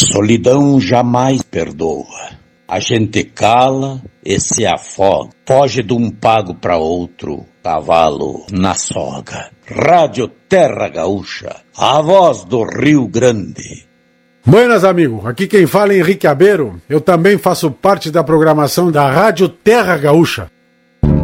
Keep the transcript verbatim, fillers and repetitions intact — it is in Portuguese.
solidão jamais perdoa. A gente cala e se afoga. Foge de um pago para outro, cavalo na soga. Rádio Terra Gaúcha, a voz do Rio Grande. Buenas, amigo. Aqui quem fala é Henrique Abeiro. Eu também faço parte da programação da Rádio Terra Gaúcha.